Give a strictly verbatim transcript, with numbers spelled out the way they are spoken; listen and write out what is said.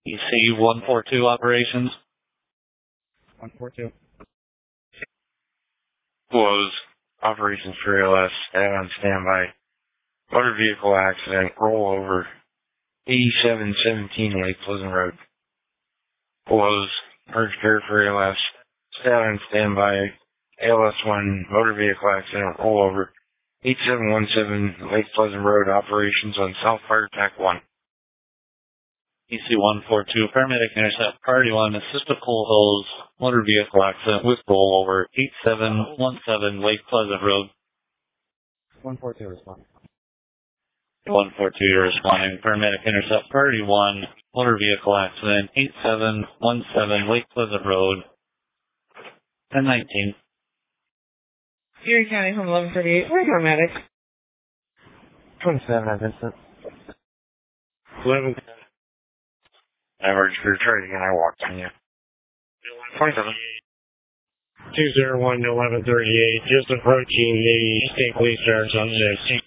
E C one four two operations. one four two. Close. Operations for A L S. Stay on standby. Motor vehicle accident. Rollover. eighty-seven seventeen Lake Pleasant Road. Close. Urgent care for A L S. Stay on standby. A L S one. Motor vehicle accident. Rollover. eighty-seven seventeen Lake Pleasant Road. Operations on South Fire Tac one. E C one four two, paramedic intercept, priority one, assist with coal hose, motor vehicle accident with rollover, eighty-seven seventeen Lake Pleasant Road. one four two responding. one four two, you're responding. Paramedic intercept, priority one, motor vehicle accident, eighty-seven seventeen Lake Pleasant Road, ten nineteen. Erie County, home eleven thirty-eight, where's our medic? twenty-seven, I Vincent. eleven. I heard you try again. I walked on you. twenty-seven. two zero one eleven thirty-eight, just approaching the state police barracks on six.